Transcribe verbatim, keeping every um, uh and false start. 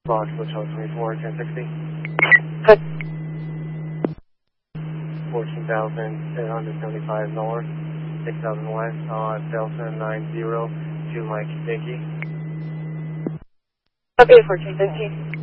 Box Hotel twenty-four, ten sixty. Good. fourteen thousand seven hundred seventy-five north, six thousand west on Delta nine zero to Mike Yankee. Okay, fourteen fifteen.